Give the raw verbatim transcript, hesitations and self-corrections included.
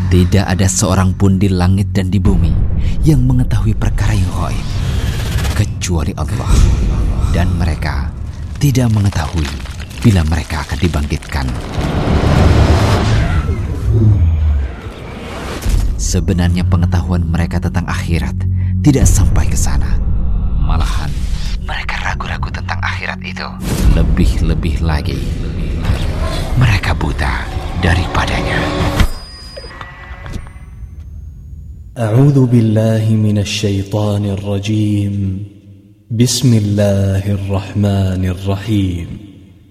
Tidak ada seorang pun di langit dan di bumi yang mengetahui perkara yang gaib kecuali Allah, dan mereka tidak mengetahui bila mereka akan dibangkitkan. Sebenarnya pengetahuan mereka tentang akhirat tidak sampai ke sana. Malahan mereka ragu-ragu tentang akhirat itu. Lebih-lebih lagi, mereka buta daripadanya. A'udzu billahi minasy syaithanir rajim. Bismillahirrahmanirrahim.